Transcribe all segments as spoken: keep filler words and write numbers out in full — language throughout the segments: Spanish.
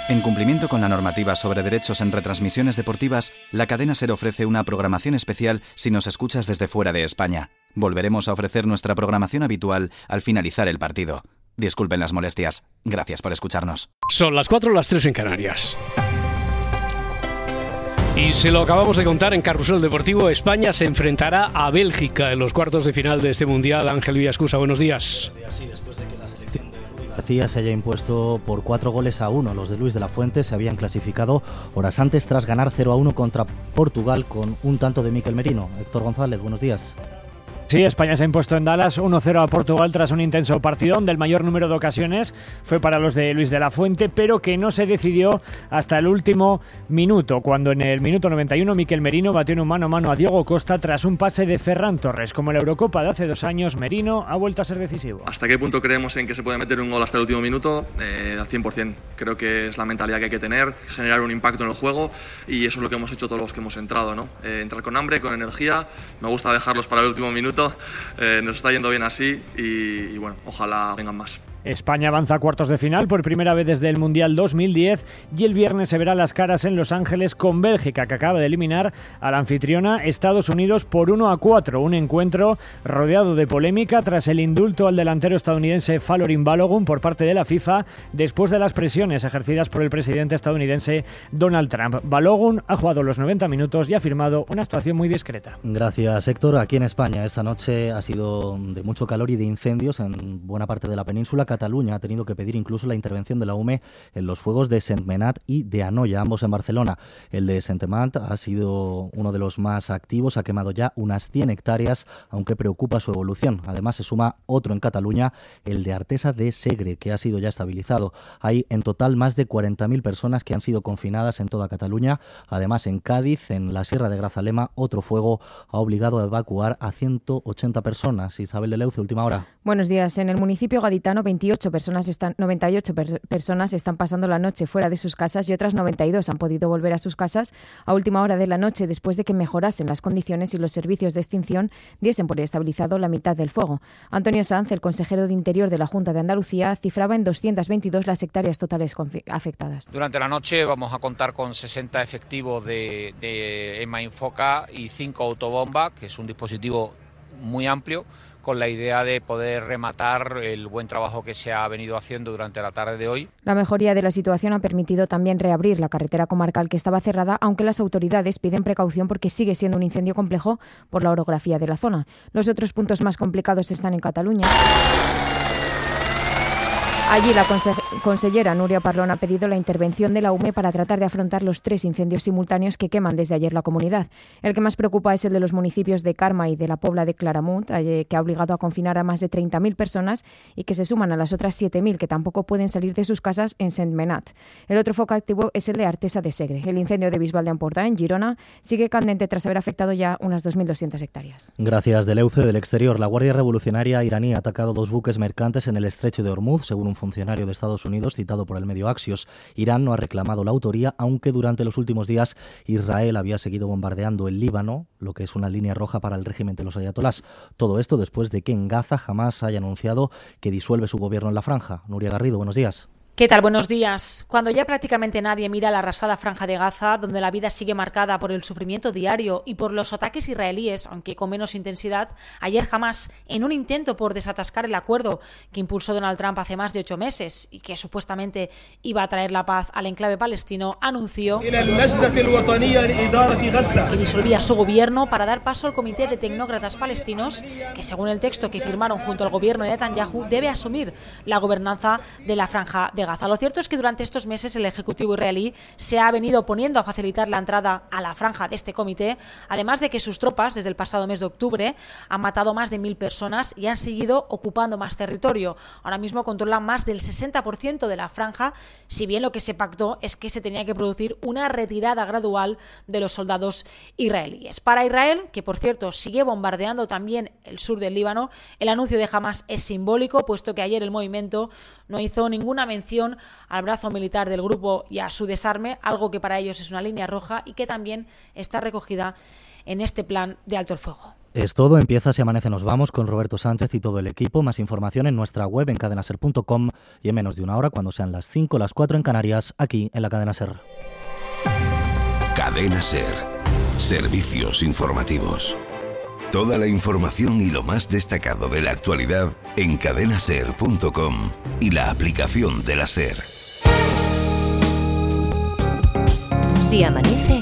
En cumplimiento con la normativa sobre derechos en retransmisiones deportivas, la cadena SER ofrece una programación especial si nos escuchas desde fuera de España. Volveremos a ofrecer nuestra programación habitual al finalizar el partido. Disculpen las molestias. Gracias por escucharnos. Son las cuatro, las tres en Canarias. Y se lo acabamos de contar en Carrusel Deportivo. España se enfrentará a Bélgica en los cuartos de final de este Mundial. Ángel Villascusa, buenos días. Buenos días, sí, después de que la selección de Rudi García se haya impuesto por cuatro goles a uno. Los de Luis de la Fuente se habían clasificado horas antes tras ganar cero a uno contra Portugal con un tanto de Mikel Merino. Héctor González, buenos días. Sí, España se ha impuesto en Dallas uno cero a Portugal tras un intenso partidón. Del mayor número de ocasiones fue para los de Luis de la Fuente, pero que no se decidió hasta el último minuto, cuando en el minuto noventa y uno Mikel Merino batió en un mano a mano a Diego Costa tras un pase de Ferran Torres. Como en la Eurocopa de hace dos años, Merino ha vuelto a ser decisivo. ¿Hasta qué punto creemos en que se puede meter un gol hasta el último minuto? Eh, al cien por ciento. Creo que es la mentalidad que hay que tener, generar un impacto en el juego, y eso es lo que hemos hecho todos los que hemos entrado, ¿no? Eh, entrar con hambre, con energía. Me gusta dejarlos para el último minuto. Eh, nos está yendo bien así y, y bueno, ojalá vengan más. España avanza a cuartos de final por primera vez desde el Mundial dos mil diez y el viernes se verá las caras en Los Ángeles con Bélgica, que acaba de eliminar a la anfitriona Estados Unidos por uno a cuatro. Un encuentro rodeado de polémica tras el indulto al delantero estadounidense Folarin Balogun por parte de la FIFA después de las presiones ejercidas por el presidente estadounidense Donald Trump. Balogun ha jugado los noventa minutos y ha firmado una actuación muy discreta. Gracias, Héctor. Aquí en España esta noche ha sido de mucho calor y de incendios en buena parte de la península. Cataluña ha tenido que pedir incluso la intervención de la U M E en los fuegos de Sentmenat y de Anoia, ambos en Barcelona. El de Sentmenat ha sido uno de los más activos, ha quemado ya unas cien hectáreas, aunque preocupa su evolución. Además se suma otro en Cataluña, el de Artesa de Segre, que ha sido ya estabilizado. Hay en total más de cuarenta mil personas que han sido confinadas en toda Cataluña. Además en Cádiz, en la Sierra de Grazalema, otro fuego ha obligado a evacuar a ciento ochenta personas. Isabel de Leuce, última hora. Buenos días. En el municipio gaditano, veintiocho personas están, noventa y ocho per- personas están pasando la noche fuera de sus casas y otras noventa y dos han podido volver a sus casas a última hora de la noche después de que mejorasen las condiciones y los servicios de extinción diesen por estabilizado la mitad del fuego. Antonio Sanz, el consejero de Interior de la Junta de Andalucía, cifraba en doscientas veintidós las hectáreas totales confi- afectadas. Durante la noche vamos a contar con sesenta efectivos de, de EMA Infoca y cinco autobombas, que es un dispositivo muy amplio, con la idea de poder rematar el buen trabajo que se ha venido haciendo durante la tarde de hoy. La mejoría de la situación ha permitido también reabrir la carretera comarcal que estaba cerrada, aunque las autoridades piden precaución porque sigue siendo un incendio complejo por la orografía de la zona. Los otros puntos más complicados están en Cataluña. Allí la conse- consellera Núria Parlon ha pedido la intervención de la U M E para tratar de afrontar los tres incendios simultáneos que queman desde ayer la comunidad. El que más preocupa es el de los municipios de Carme y de la Pobla de Claramunt, eh, que ha obligado a confinar a más de treinta mil personas y que se suman a las otras siete mil que tampoco pueden salir de sus casas en Sentmenat. El otro foco activo es el de Artesa de Segre. El incendio de Bisbal de Empordà, en Girona, sigue candente tras haber afectado ya unas dos mil doscientas hectáreas. Gracias, de Leuce. Del exterior, la Guardia Revolucionaria iraní ha atacado dos buques mercantes en el estrecho de Hormuz, según un funcionario de Estados Unidos citado por el medio Axios. Irán no ha reclamado la autoría, aunque durante los últimos días Israel había seguido bombardeando el Líbano, lo que es una línea roja para el régimen de los ayatolás. Todo esto después de que en Gaza Hamás haya anunciado que disuelve su gobierno en la franja. Nuria Garrido, buenos días. ¿Qué tal? Buenos días. Cuando ya prácticamente nadie mira la arrasada franja de Gaza, donde la vida sigue marcada por el sufrimiento diario y por los ataques israelíes, aunque con menos intensidad, ayer Hamás, en un intento por desatascar el acuerdo que impulsó Donald Trump hace más de ocho meses y que supuestamente iba a traer la paz al enclave palestino, anunció que disolvía su gobierno para dar paso al Comité de Tecnócratas Palestinos, que según el texto que firmaron junto al gobierno de Netanyahu, debe asumir la gobernanza de la franja de Gaza. Lo cierto es que durante estos meses el Ejecutivo israelí se ha venido oponiendo a facilitar la entrada a la franja de este comité, además de que sus tropas, desde el pasado mes de octubre, han matado más de mil personas y han seguido ocupando más territorio. Ahora mismo controlan más del sesenta por ciento de la franja, si bien lo que se pactó es que se tenía que producir una retirada gradual de los soldados israelíes. Para Israel, que por cierto sigue bombardeando también el sur del Líbano, el anuncio de Hamás es simbólico, puesto que ayer el movimiento no hizo ninguna mención al brazo militar del grupo y a su desarme, algo que para ellos es una línea roja y que también está recogida en este plan de alto el fuego. Es todo, empieza Si Amanece Nos Vamos con Roberto Sánchez y todo el equipo. Más información en nuestra web en cadena ser punto com y en menos de una hora, cuando sean las cinco, las cuatro en Canarias, aquí en la Cadena Ser. Cadena Ser. Servicios informativos. Toda la información y lo más destacado de la actualidad en cadena ser punto com y la aplicación de la SER. Si amanece,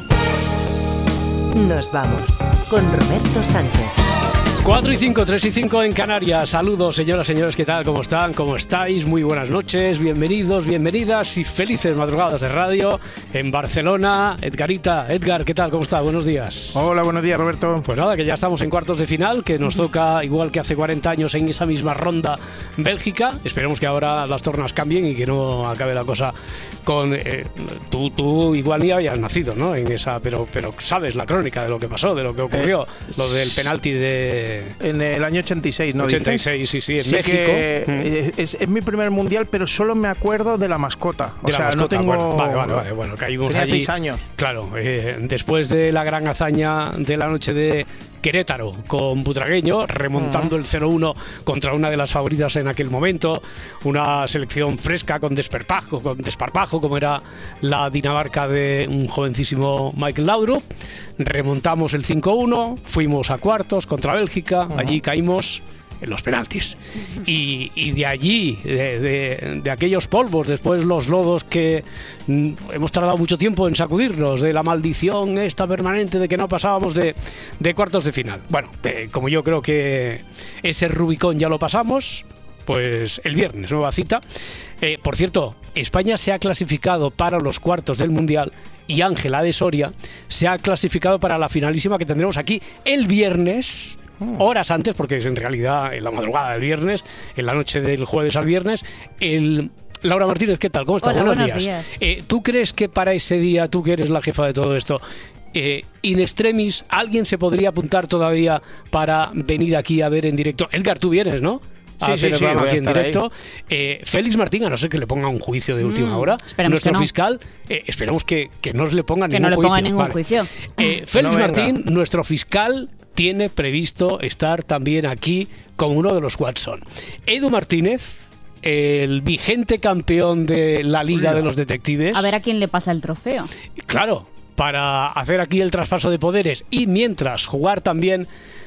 nos vamos con Roberto Sánchez. cuatro y cinco, tres y cinco en Canarias. Saludos, señoras, señores, ¿qué tal? ¿Cómo están? ¿Cómo estáis? Muy buenas noches, bienvenidos, bienvenidas y felices madrugadas de radio en Barcelona. Edgarita, Edgar, ¿qué tal? ¿Cómo está? Buenos días. Hola, buenos días, Roberto. Pues nada, que ya estamos en cuartos de final, que nos toca, igual que hace cuarenta años en esa misma ronda, Bélgica. Esperemos que ahora las tornas cambien y que no acabe la cosa con... Eh, tú, tú igual ni habías nacido, ¿no? En esa, pero, pero sabes la crónica de lo que pasó, de lo que ocurrió, eh, lo del penalti de... En el año ochenta y seis, ¿no? ochenta y seis, sí, sí, en sí, México. Que mm. es, es mi primer mundial, pero solo me acuerdo de la mascota. O de la sea, mascota, no tengo... bueno, vale, vale, vale, bueno, caímos Tenía allí. seis años. Claro, eh, después de la gran hazaña de la noche de Querétaro con Butragueño, remontando uh-huh. el cero uno contra una de las favoritas en aquel momento, una selección fresca con desparpajo, con desparpajo como era la Dinamarca de un jovencísimo Michael Laudrup. Remontamos el cinco uno, fuimos a cuartos contra Bélgica, uh-huh. allí caímos en los penaltis. Y, y de allí, de, de, de aquellos polvos, después los lodos que mm, hemos tardado mucho tiempo en sacudirnos, de la maldición esta permanente de que no pasábamos de, de cuartos de final. Bueno, eh, como yo creo que ese Rubicón ya lo pasamos, pues el viernes, nueva cita. Eh, por cierto, España se ha clasificado para los cuartos del Mundial y Ángela de Soria se ha clasificado para la finalísima que tendremos aquí el viernes, horas antes, porque es en realidad en la madrugada del viernes, en la noche del jueves al viernes. El Laura Martínez, ¿qué tal? ¿Cómo estás? Hola, buenos, buenos días. días. Eh, ¿Tú crees que para ese día, tú que eres la jefa de todo esto, eh, in extremis, alguien se podría apuntar todavía para venir aquí a ver en directo? Edgar, tú vienes, ¿no? A sí, sí, sí, aquí en directo. Ahí. Eh, Félix Martín, a no ser que le ponga un juicio de última mm, hora, nuestro no. fiscal, eh, esperemos que, que no le ponga que ningún no le juicio. ponga ningún vale. juicio. Eh, Félix no Martín, nuestro fiscal, tiene previsto estar también aquí con uno de los Watson. Edu Martínez, el vigente campeón de la Liga de los Detectives. A ver a quién le pasa el trofeo. Claro, para hacer aquí el traspaso de poderes y mientras jugar también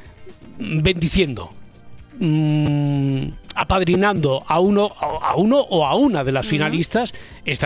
bendiciendo, mmm, apadrinando a uno, a uno o a una de las finalistas. Esta